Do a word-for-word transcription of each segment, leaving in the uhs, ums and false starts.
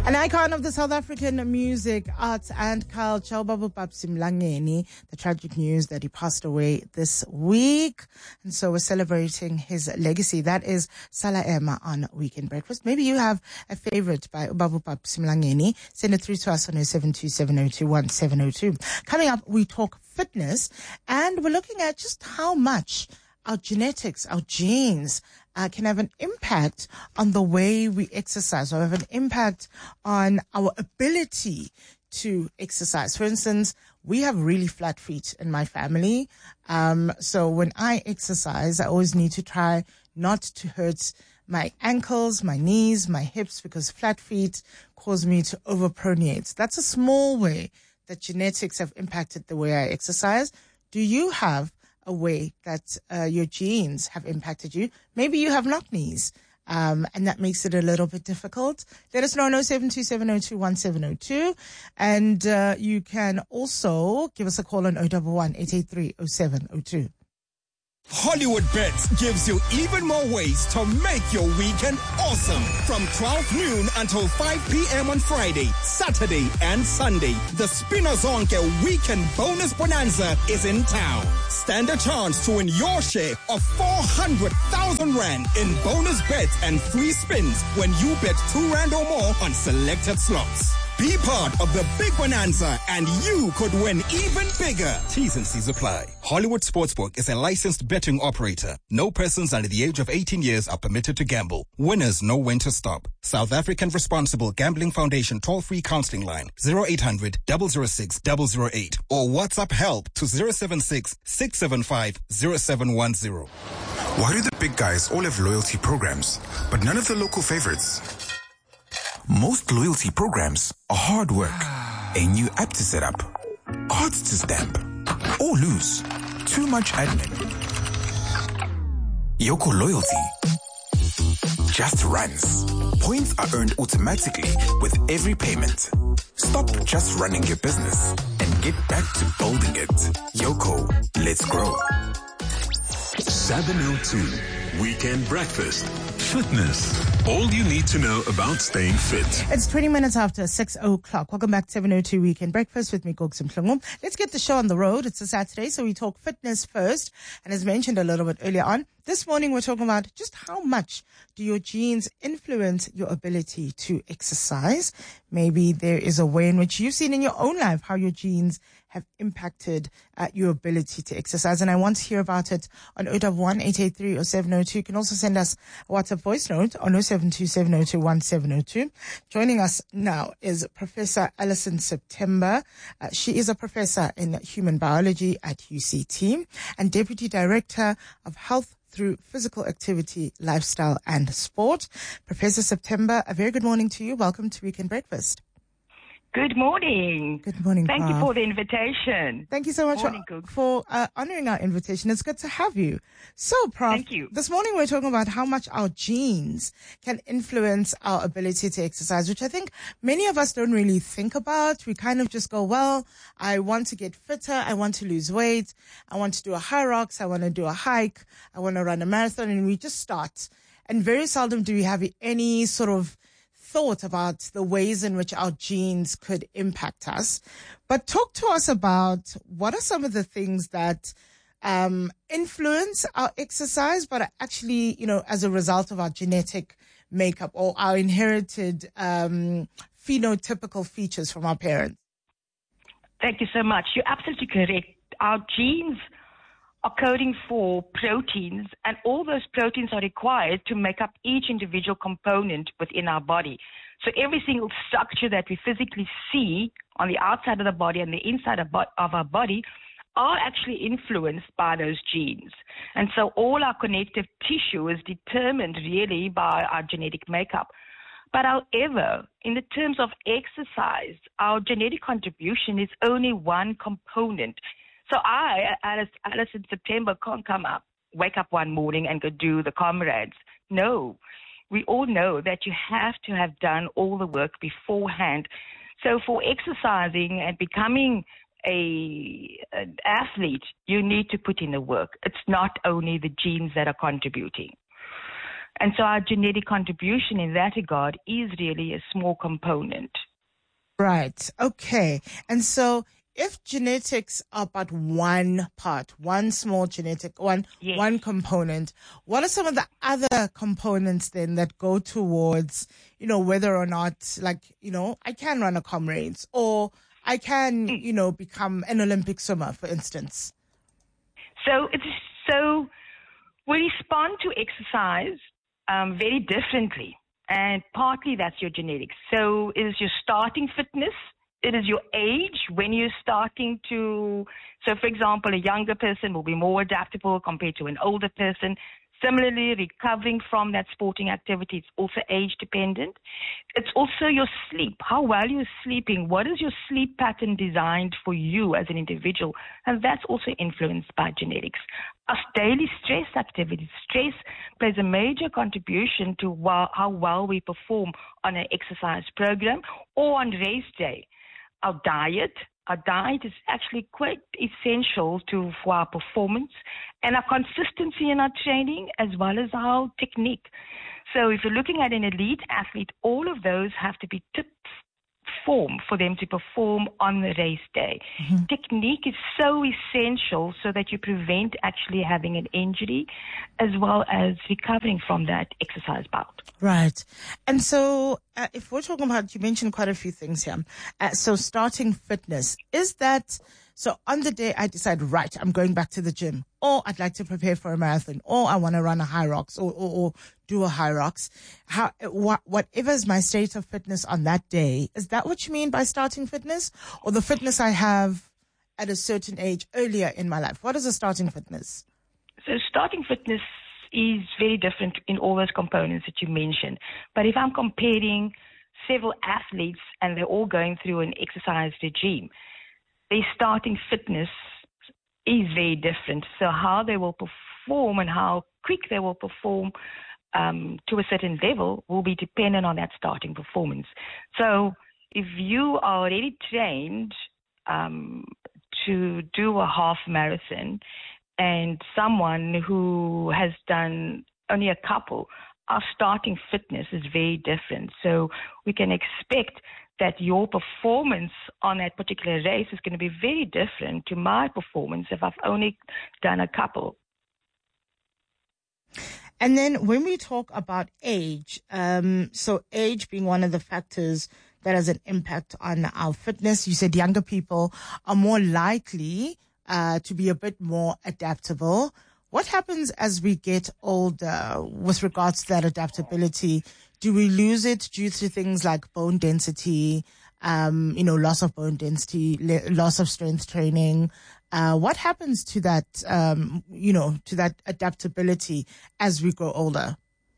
An icon of the South African music, arts and culture, Ubaba Simlangeni, the tragic news that he passed away this week. And so we're celebrating his legacy. That is Sala Emma on Weekend Breakfast. Maybe you have a favorite by Ubaba Simlangeni. Send it through to us on oh seven two seven oh two one seven oh two. Coming up, we talk fitness, and we're looking at just how much our genetics, our genes, uh, can have an impact on the way we exercise, or have an impact on our ability to exercise. For instance, we have really flat feet in my family. Um, so when I exercise, I always need to try not to hurt my ankles, my knees, my hips, because flat feet cause me to overpronate. That's a small way that genetics have impacted the way I exercise. Do you have a way that uh, your genes have impacted you? Maybe you have knock knees, um, and that makes it a little bit difficult. Let us know on oh seven two seven oh two one seven oh two. And uh, you can also give us a call on oh one one, eight eight three, oh seven oh two. Hollywood Bets gives you even more ways to make your weekend awesome. From twelve noon until five p.m. on Friday, Saturday, and Sunday, the Spinazonke Weekend Bonus Bonanza is in town. Stand a chance to win your share of four hundred thousand rand in bonus bets and free spins when you bet two rand or more on selected slots. Be part of the big bonanza and you could win even bigger. T's and C's apply. Hollywood Sportsbook is a licensed betting operator. No persons under the age of eighteen years are permitted to gamble. Winners know when to stop. South African Responsible Gambling Foundation toll-free counseling line zero eight hundred, zero zero six, zero zero eight or WhatsApp help to zero seven six, six seven five, zero seven one zero. Why do the big guys all have loyalty programs, but none of the local favorites? Most loyalty programs are hard work. A new app to set up, cards to stamp, or lose. Too much admin. Yoko Loyalty just runs. Points are earned automatically with every payment. Stop just running your business and get back to building it. Yoko, let's grow. seven oh two, Weekend Breakfast. Fitness. All you need to know about staying fit. It's twenty minutes after six o'clock. Welcome back to seven oh two Weekend Breakfast with me, Gogs Mhlungu. Let's get the show on the road. It's a Saturday, so we talk fitness first. And as mentioned a little bit earlier on, this morning we're talking about just how much do your genes influence your ability to exercise. Maybe there is a way in which you've seen in your own life how your genes have impacted uh, your ability to exercise. And I want to hear about it on oh one one, eight eight three, oh seven oh two. You can also send us a WhatsApp voice note on oh seven two seven oh two one seven oh two. Joining us now is Professor Alison September. Uh, she is a professor in human biology at U C T and Deputy Director of Health through Physical Activity, Lifestyle and Sport. Professor September, a very good morning to you. Welcome to Weekend Breakfast. Good morning. Good morning, Thank Prof. you for the invitation. Thank you so much morning, for, for uh, honoring our invitation. It's good to have you. So, Prof, Thank you. This morning we're talking about how much our genes can influence our ability to exercise, which I think many of us don't really think about. We kind of just go, well, I want to get fitter. I want to lose weight. I want to do a high rocks. I want to do a hike. I want to run a marathon. And we just start. And very seldom do we have any sort of thought about the ways in which our genes could impact us. But talk to us about what are some of the things that um, influence our exercise, but are actually, you know, as a result of our genetic makeup or our inherited um, phenotypical features from our parents. Thank you so much. You're absolutely correct. Our genes are coding for proteins, and all those proteins are required to make up each individual component within our body. So every single structure that we physically see on the outside of the body and the inside of, bo- of our body are actually influenced by those genes. And so all our connective tissue is determined really by our genetic makeup. But however, in the terms of exercise, our genetic contribution is only one component. So I, Alice, Alice in September, can't come up, wake up one morning and go do the comrades. No, we all know that you have to have done all the work beforehand. So for exercising and becoming a, an athlete, you need to put in the work. It's not only the genes that are contributing. And so our genetic contribution in that regard is really a small component. Right. Okay. And so if genetics are but one part, one small genetic, one Yes. one component, what are some of the other components then that go towards, you know, whether or not, like, you know, I can run a comrades or I can, you know, become an Olympic swimmer, for instance? So it's so we respond to exercise um, very differently, and partly that's your genetics. So it is your starting fitness. It is your age when you're starting to, so for example, a younger person will be more adaptable compared to an older person. Similarly, recovering from that sporting activity, it's also age dependent. It's also your sleep, how well you're sleeping. What is your sleep pattern designed for you as an individual? And that's also influenced by genetics. Our daily stress activities, stress plays a major contribution to how well we perform on an exercise program or on race day. Our diet, our diet is actually quite essential to for our performance and our consistency in our training as well as our technique. So if you're looking at an elite athlete, all of those have to be tip form for them to perform on the race day. Mm-hmm. Technique is so essential so that you prevent actually having an injury as well as recovering from that exercise bout. Right. And so uh, if we're talking about, you mentioned quite a few things here. Uh, so starting fitness, is that, so on the day I decide, right, I'm going back to the gym, or I'd like to prepare for a marathon, or I want to run a high rocks or, or, or do a high rocks, how, what, whatever is my state of fitness on that day, is that what you mean by starting fitness, or the fitness I have at a certain age earlier in my life? What is a starting fitness? So starting fitness is very different in all those components that you mentioned. But if I'm comparing several athletes and they're all going through an exercise regime, their starting fitness is very different. So how they will perform and how quick they will perform um, to a certain level will be dependent on that starting performance. So if you are already trained um, to do a half marathon, and someone who has done only a couple, our starting fitness is very different. So we can expect that your performance on that particular race is going to be very different to my performance if I've only done a couple. And then when we talk about age, um, so age being one of the factors that has an impact on our fitness, you said younger people are more likely Uh, to be a bit more adaptable. What happens as we get older with regards to that adaptability? Do we lose it due to things like bone density, um, you know, loss of bone density, le- loss of strength training? Uh, what happens to that, um, you know, to that adaptability as we grow older?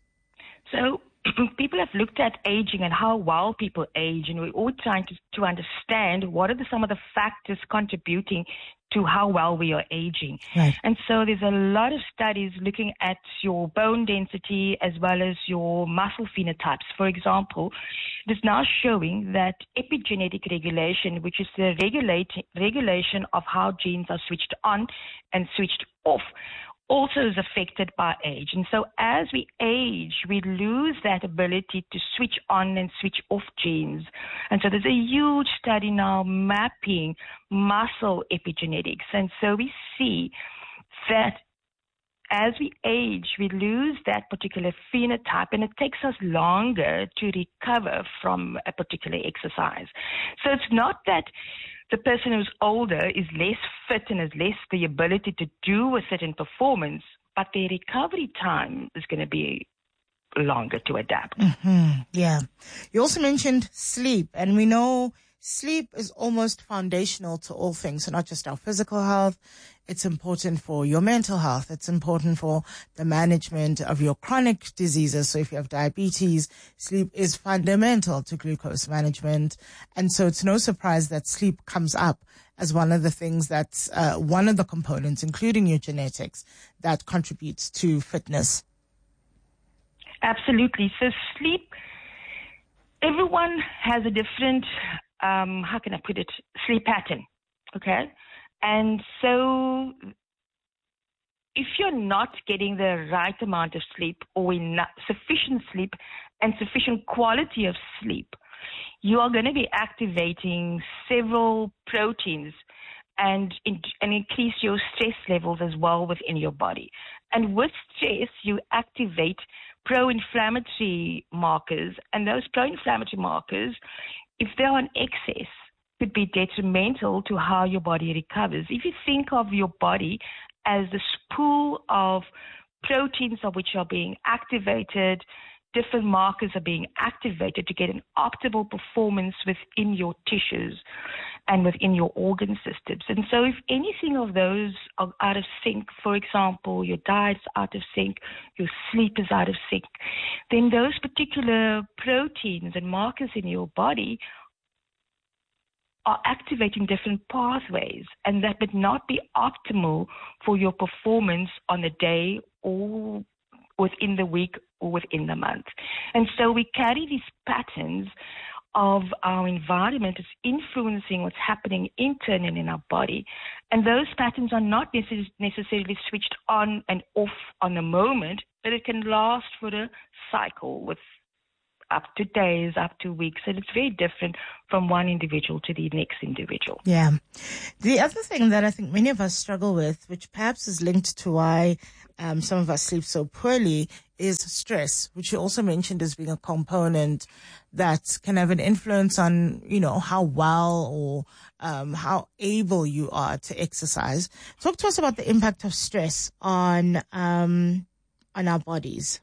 So people have looked at aging and how well people age, and we're all trying to, to understand what are the, some of the factors contributing to how well we are aging. Right. And so there's a lot of studies looking at your bone density as well as your muscle phenotypes. For example, it is now showing that epigenetic regulation, which is the regulate, regulation of how genes are switched on and switched off, also is affected by age. And so as we age, we lose that ability to switch on and switch off genes. And so there's a huge study now mapping muscle epigenetics. And so we see that as we age, we lose that particular phenotype, and it takes us longer to recover from a particular exercise. So it's not that the person who's older is less fit and has less the ability to do a certain performance, but their recovery time is going to be longer to adapt. Mm-hmm. Yeah. You also mentioned sleep, and we know sleep is almost foundational to all things. So not just our physical health, it's important for your mental health. It's important for the management of your chronic diseases. So if you have diabetes, sleep is fundamental to glucose management. And so it's no surprise that sleep comes up as one of the things that's uh, one of the components, including your genetics, that contributes to fitness. Absolutely. So sleep, everyone has a different, um, how can I put it, sleep pattern, okay? And so if you're not getting the right amount of sleep or enough, sufficient sleep and sufficient quality of sleep, you are going to be activating several proteins and, in, and increase your stress levels as well within your body. And with stress, you activate pro-inflammatory markers, and those pro-inflammatory markers, if they're on excess, could be detrimental to how your body recovers. If you think of your body as this pool of proteins of which are being activated, different markers are being activated to get an optimal performance within your tissues and within your organ systems. And so if anything of those are out of sync, for example, your diet's out of sync, your sleep is out of sync, then those particular proteins and markers in your body are activating different pathways, and that would not be optimal for your performance on the day or within the week or within the month. And so we carry these patterns of our environment is influencing what's happening internally in our body. And those patterns are not necess- necessarily switched on and off on the moment, but it can last for a cycle with up to days, up to weeks. And it's very different from one individual to the next individual. Yeah. The other thing that I think many of us struggle with, which perhaps is linked to why um, some of us sleep so poorly, is stress, which you also mentioned as being a component that can have an influence on, you know, how well or um, how able you are to exercise. Talk to us about the impact of stress on um, on our bodies.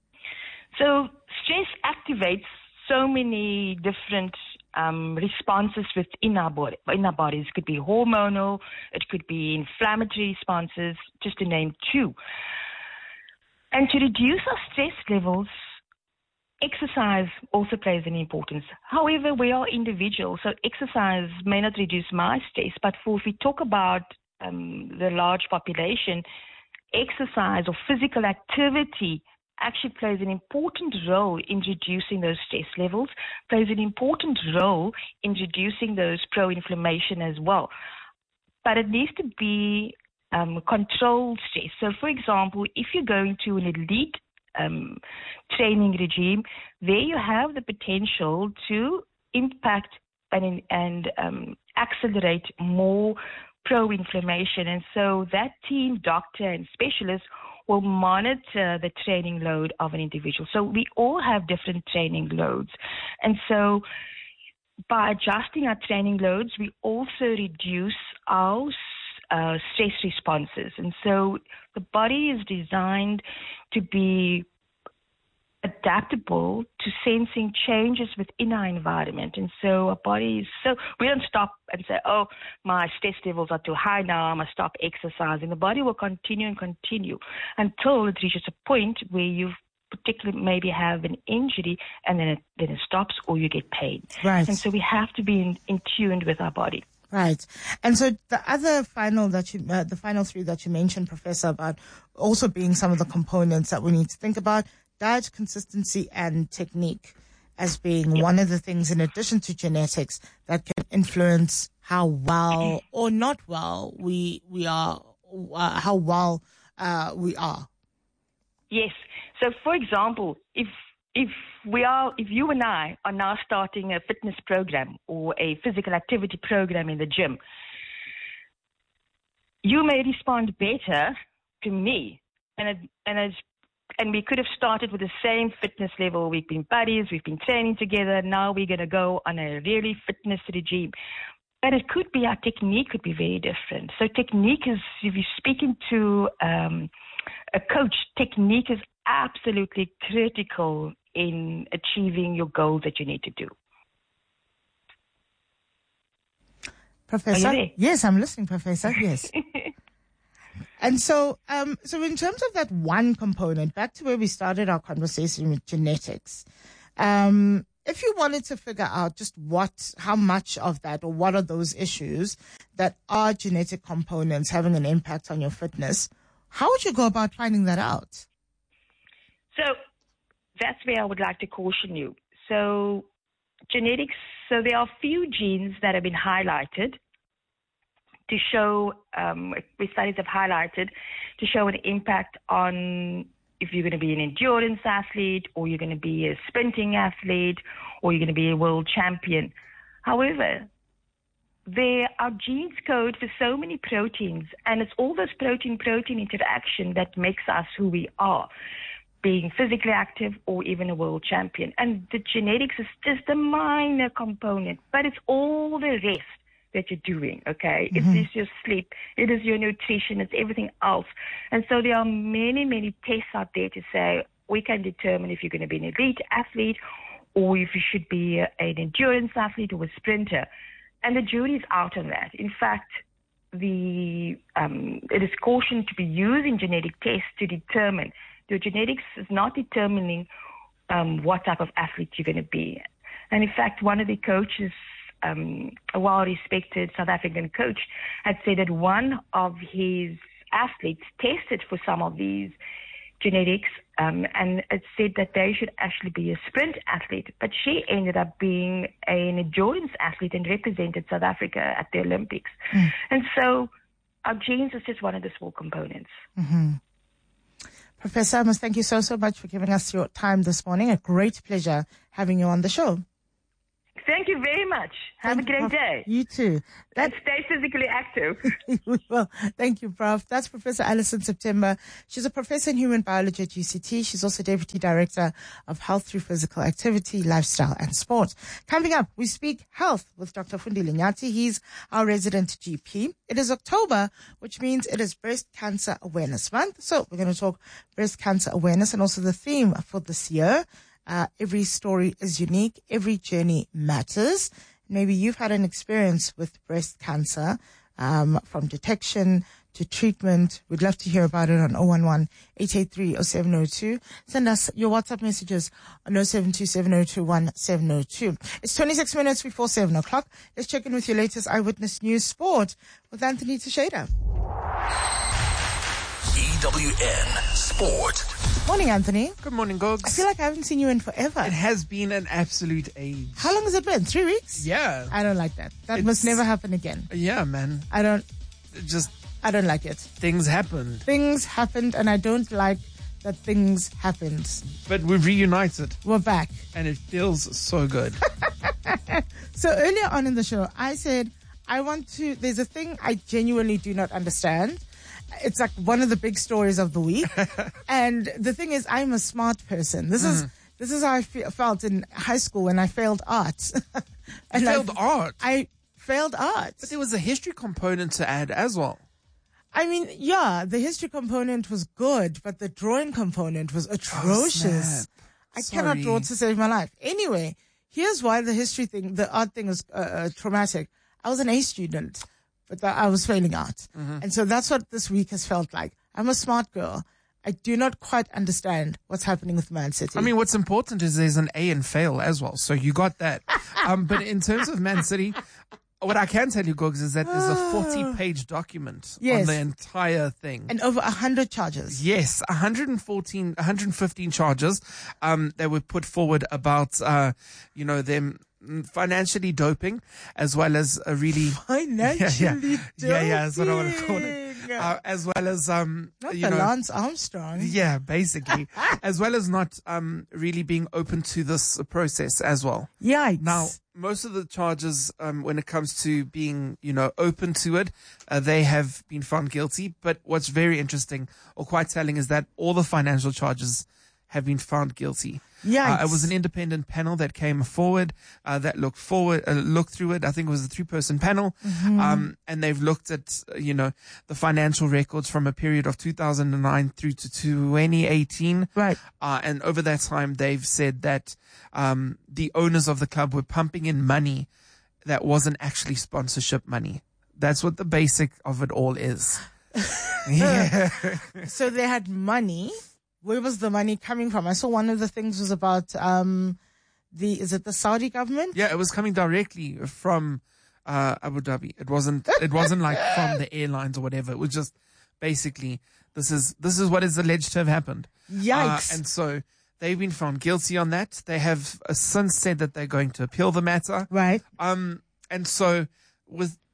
So stress activates so many different um, responses within our body. In our bodies, it could be hormonal, it could be inflammatory responses, just to name two. And to reduce our stress levels, exercise also plays an importance. However, we are individuals, so exercise may not reduce my stress, but for if we talk about um, the large population, exercise or physical activity actually plays an important role in reducing those stress levels, plays an important role in reducing those pro-inflammation as well. But it needs to be um, controlled stress. So, for example, if you're going to an elite um, training regime, there you have the potential to impact and, and um, accelerate more pro-inflammation. And so that team, doctor and specialist will monitor the training load of an individual. So we all have different training loads. And so by adjusting our training loads, we also reduce our uh, stress responses. And so the body is designed to be adaptable to sensing changes within our environment. And so our body is so, we don't stop and say, oh, my stress levels are too high now, I must stop exercising. The body will continue and continue until it reaches a point where you particularly maybe have an injury and then it, then it stops or you get pain. Right. And so we have to be in, in tune with our body. Right. And so the other final that you, uh, the final three that you mentioned, Professor, about also being some of the components that we need to think about, diet, consistency, and technique as being yep. one of the things, in addition to genetics, that can influence how well or not well we we are, uh, how well uh, we are. Yes. So, for example, if if we are, if you and I are now starting a fitness program or a physical activity program in the gym, you may respond better to me, and it, and it's And we could have started with the same fitness level. We've been buddies, we've been training together. Now we're going to go on a really fitness regime. But it could be our technique could be very different. So technique is, if you're speaking to um, a coach, technique is absolutely critical in achieving your goals that you need to do. Professor? Yes, I'm listening, Professor. Yes. And so, um, so in terms of that one component, back to where we started our conversation with genetics, um, if you wanted to figure out just what, how much of that, or what are those issues that are genetic components having an impact on your fitness, how would you go about finding that out? So that's where I would like to caution you. So genetics, so there are a few genes that have been highlighted to show, um, where studies have highlighted, to show an impact on if you're going to be an endurance athlete, or you're going to be a sprinting athlete, or you're going to be a world champion. However, there are genes code for so many proteins, and it's all this protein-protein interaction that makes us who we are, being physically active or even a world champion. And the genetics is just a minor component, but it's all the rest that you're doing, okay? Mm-hmm. It is your sleep, it is your nutrition, it's everything else. And so there are many, many tests out there to say we can determine if you're going to be an elite athlete or if you should be a, an endurance athlete or a sprinter. And the jury is out on that. In fact, the um, it is cautioned to be using genetic tests to determine. Your genetics is not determining um, what type of athlete you're going to be. And in fact, one of the coaches, um, a well-respected South African coach, had said that one of his athletes tested for some of these genetics, um, and it said that they should actually be a sprint athlete. But she ended up being an endurance athlete and represented South Africa at the Olympics. Mm. And so our genes is just one of the small components. Mm-hmm. Professor, I must thank you so, so much for giving us your time this morning. A great pleasure having you on the show. Thank you very much. Have Thank a great Prof day. You too. And stay physically active. Well, thank you, Professor That's Professor Alison September. She's a professor in human biology at U C T. She's also Deputy Director of Health Through Physical Activity, Lifestyle and Sport. Coming up, we speak health with Doctor Fundile Nyati. He's our resident G P. It is October, which means it is Breast Cancer Awareness Month. So we're going to talk breast cancer awareness and also the theme for this year. Uh, every story is unique. Every journey matters. Maybe you've had an experience with breast cancer, um, from detection to treatment. We'd love to hear about it on zero one one, eight eight three, zero seven zero two. Send us your WhatsApp messages on zero seven two, seven zero two, one seven zero two. It's twenty-six minutes before seven o'clock. Let's check in with your latest Eyewitness News Sport with Anthony Teixeira. E W N Sport. Morning, Anthony. Good morning, Gogs. I feel like I haven't seen you in forever. It has been an absolute age. How long has it been? Three weeks? Yeah. I don't like that. That It's- must never happen again. Yeah, man. I don't, It just I don't like it. things happened. Things happened and I don't like that things happened. But we've reunited We're back. and it feels so good. So earlier on in the show, I said, I want to, there's a thing I genuinely do not understand. It's like one of the big stories of the week. And the thing is, I'm a smart person. This is, this is how I fe- felt in high school when I failed art. and You failed I, art. I failed art. But there was a history component to add as well. I mean, yeah, the history component was good, but the drawing component was atrocious. snap. I cannot draw Sorry. to save my life. Anyway, here's why the history thing, the art thing was uh, uh, traumatic. I was an A student, but th- I was failing art. Mm-hmm. And so that's what this week has felt like. I'm a smart girl. I do not quite understand what's happening with Man City. I mean, what's important is there's an A in fail as well. So you got that. um, but in terms of Man City, what I can tell you, Gogs, is that there's a forty-page document Yes. on the entire thing. and over a hundred charges. Yes, one hundred fourteen, one hundred fifteen charges um, that were put forward about, uh, you know, them financially doping, as well as a really Financially yeah, yeah, yeah, yeah, that's what I want to call it. doping. Uh, as well as um, Not you the know, Lance Armstrong. yeah, basically, as well as not um really being open to this process as well. Yikes. Now, most of the charges, um, when it comes to being, you know, open to it, uh, they have been found guilty. But what's very interesting or quite telling is that all the financial charges have been found guilty. Yikes. Uh, it was an independent panel that came forward, uh, that looked forward, uh, looked through it. I think it was a three-person panel. Mm-hmm. Um, and they've looked at, uh, you know, the financial records from a period of two thousand nine through to twenty eighteen. Right. Uh, and over that time, they've said that, um, the owners of the club were pumping in money that wasn't actually sponsorship money. That's what the basic of it all is. Yeah. So they had money. Where was the money coming from? I saw one of the things was about um the is it the Saudi government? Yeah, it was coming directly from uh, Abu Dhabi. It wasn't. It wasn't like from the airlines or whatever. It was just basically this is this is what is alleged to have happened. Yikes. Uh, and so they've been found guilty on that. They have uh, since said that they're going to appeal the matter. Right. Um, and so with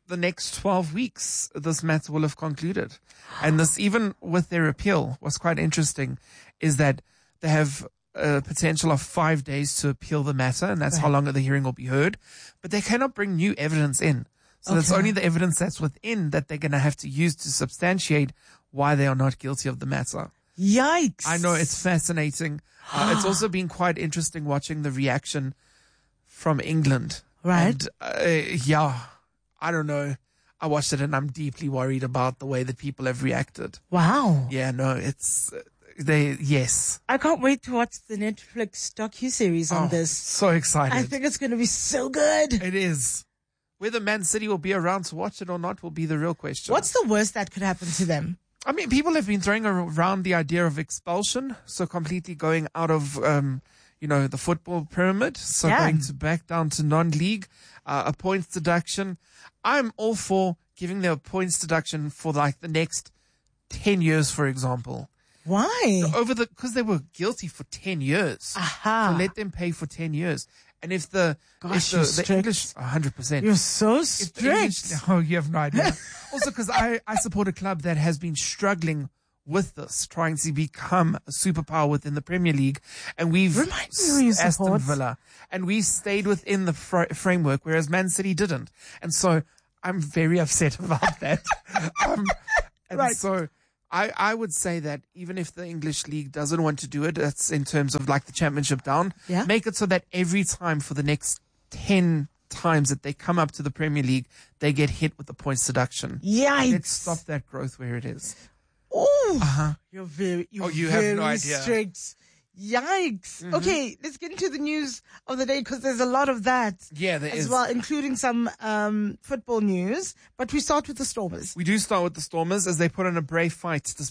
the next twelve weeks, this matter will have concluded. And this, even with their appeal, what's quite interesting is that they have a potential of five days to appeal the matter, and that's Right. how long the hearing will be heard. But they cannot bring new evidence in. So it's Okay. only the evidence that's within that they're going to have to use to substantiate why they are not guilty of the matter. Yikes. I know, it's fascinating. Uh, it's also been quite interesting watching the reaction from England. Right. And, uh, yeah, I don't know. I watched it and I'm deeply worried about the way that people have reacted. Wow. Yeah, no, it's, uh, they, yes. I can't wait to watch the Netflix docu-series on Oh, this. so excited. I think it's going to be so good. It is. Whether Man City will be around to watch it or not will be the real question. What's the worst that could happen to them? I mean, people have been throwing around the idea of expulsion, so completely going out of, um, you know, the football pyramid, so Yeah. going to back down to non-league, uh, a points deduction. I'm all for giving them a points deduction for like the next ten years, for example. Why? Over the, because they were guilty for ten years. Aha. So let them pay for ten years. And if the, Gosh, if you're the, the strict. English, one hundred percent. You're so If the strict. English- oh, you have no idea. Also, because I, I support a club that has been struggling with this, trying to become a superpower within the Premier League. And we've, Remind me who you Aston support. Villa, and we stayed within the fr- framework, whereas Man City didn't. And so I'm very upset about that. um, and Right. so I, I would say that even if the English league doesn't want to do it, that's in terms of like the championship down, Yeah. make it so that every time for the next ten times that they come up to the Premier League, they get hit with the points deduction. Yikes. Let's stop that growth where it is. Oh, you're very, you're Oh, you have very no idea. strict. Yikes. Mm-hmm. Okay, let's get into the news of the day because there's a lot of that Yeah, there as is. well, including some um, football news. But we start with the Stormers. We do start with the Stormers as they put on a brave fight